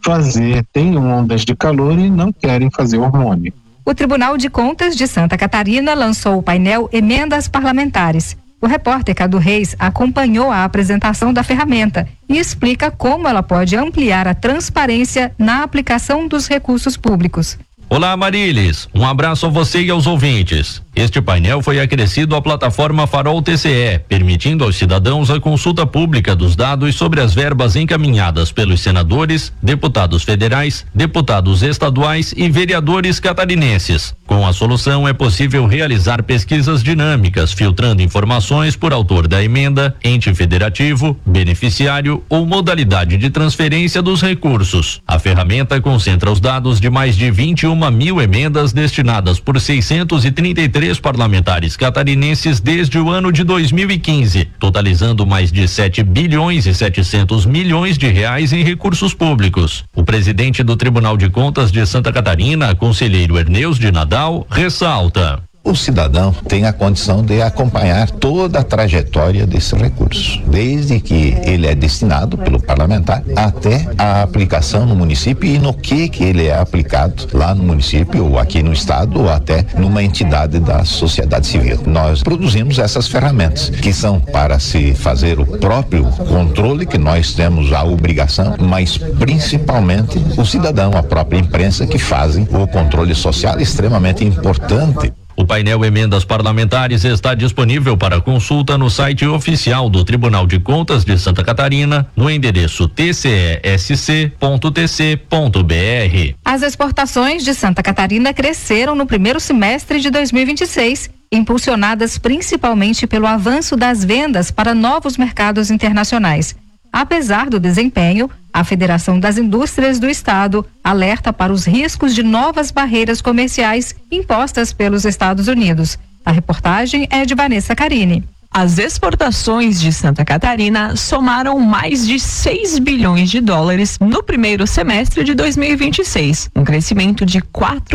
têm ondas de calor e não querem fazer hormônio. O Tribunal de Contas de Santa Catarina lançou o painel Emendas Parlamentares. O repórter Cadu Reis acompanhou a apresentação da ferramenta e explica como ela pode ampliar a transparência na aplicação dos recursos públicos. Olá, Marilis. Um abraço a você e aos ouvintes. Este painel foi acrescido à plataforma Farol TCE, permitindo aos cidadãos a consulta pública dos dados sobre as verbas encaminhadas pelos senadores, deputados federais, deputados estaduais e vereadores catarinenses. Com a solução é possível realizar pesquisas dinâmicas, filtrando informações por autor da emenda, ente federativo, beneficiário ou modalidade de transferência dos recursos. A ferramenta concentra os dados de mais de 21.000 emendas destinadas por 633 parlamentares catarinenses desde o ano de 2015, totalizando mais de 7 bilhões e 700 milhões de reais em recursos públicos. O presidente do Tribunal de Contas de Santa Catarina, conselheiro Erneus de Nadal, ressalta: o cidadão tem a condição de acompanhar toda a trajetória desse recurso, desde que ele é destinado pelo parlamentar até a aplicação no município e no que ele é aplicado lá no município ou aqui no estado ou até numa entidade da sociedade civil. Nós produzimos essas ferramentas que são para se fazer o próprio controle, que nós temos a obrigação, mas principalmente o cidadão, a própria imprensa, que fazem o controle social extremamente importante. O painel Emendas Parlamentares está disponível para consulta no site oficial do Tribunal de Contas de Santa Catarina, no endereço tcesc.tc.br. As exportações de Santa Catarina cresceram no primeiro semestre de 2026, impulsionadas principalmente pelo avanço das vendas para novos mercados internacionais. Apesar do desempenho, a Federação das Indústrias do Estado alerta para os riscos de novas barreiras comerciais impostas pelos Estados Unidos. A reportagem é de Vanessa Carini. As exportações de Santa Catarina somaram mais de 6 bilhões de dólares no primeiro semestre de 2026, um crescimento de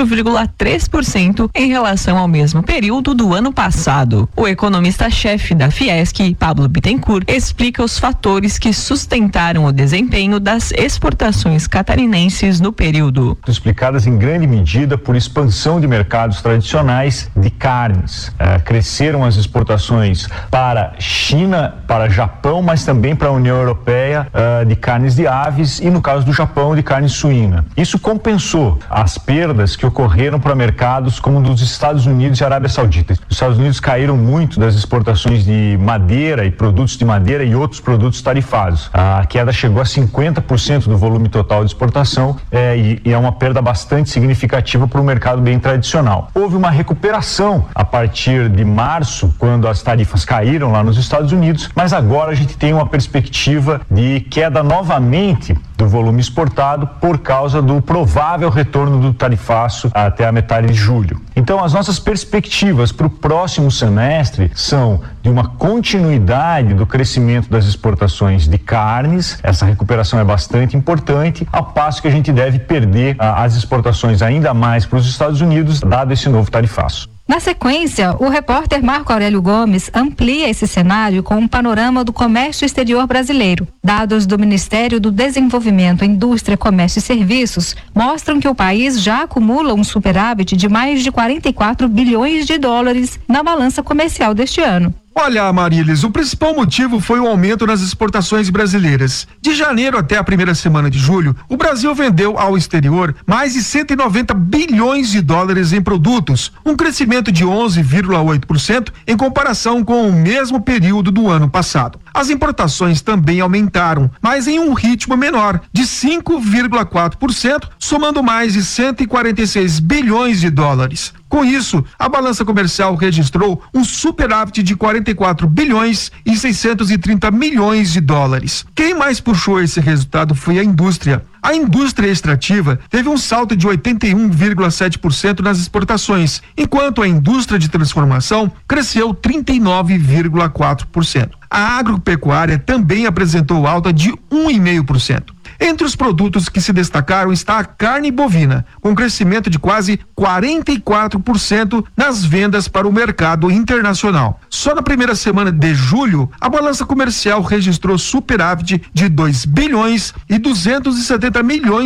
4,3% em relação ao mesmo período do ano passado. O economista-chefe da Fiesc, Pablo Bittencourt, explica os fatores que sustentaram o desempenho das exportações catarinenses no período. Explicadas em grande medida por expansão de mercados tradicionais de carnes. Cresceram as exportações para China, para Japão, mas também para a União Europeia de carnes de aves e, no caso do Japão, de carne suína. Isso compensou as perdas que ocorreram para mercados como dos Estados Unidos e Arábia Saudita. Os Estados Unidos caíram muito das exportações de madeira e produtos de madeira e outros produtos tarifados. A queda chegou a 50% do volume total de exportação e é uma perda bastante significativa para o mercado bem tradicional. Houve uma recuperação a partir de março, quando as tarifas caíram lá nos Estados Unidos, mas agora a gente tem uma perspectiva de queda novamente do volume exportado por causa do provável retorno do tarifaço até a metade de julho. Então, as nossas perspectivas para o próximo semestre são de uma continuidade do crescimento das exportações de carnes. Essa recuperação é bastante importante, ao passo que a gente deve perder as exportações ainda mais para os Estados Unidos, dado esse novo tarifaço. Na sequência, o repórter Marco Aurélio Gomes amplia esse cenário com um panorama do comércio exterior brasileiro. Dados do Ministério do Desenvolvimento, Indústria, Comércio e Serviços mostram que o país já acumula um superávit de mais de 44 bilhões de dólares na balança comercial deste ano. Olha, Marilis, o principal motivo foi o aumento nas exportações brasileiras. De janeiro até a primeira semana de julho, o Brasil vendeu ao exterior mais de 190 bilhões de dólares em produtos, um crescimento de 11,8% em comparação com o mesmo período do ano passado. As importações também aumentaram, mas em um ritmo menor, de 5,4%, somando mais de 146 bilhões de dólares. Com isso, a balança comercial registrou um superávit de 44 bilhões e 630 milhões de dólares. Quem mais puxou esse resultado foi a indústria. A indústria extrativa teve um salto de 81,7% nas exportações, enquanto a indústria de transformação cresceu 39,4%. A agropecuária também apresentou alta de 1,5%. Entre os produtos que se destacaram está a carne bovina, com crescimento de quase 44% nas vendas para o mercado internacional. Só na primeira semana de julho, a balança comercial registrou superávit de 2 bilhões e 270 milhões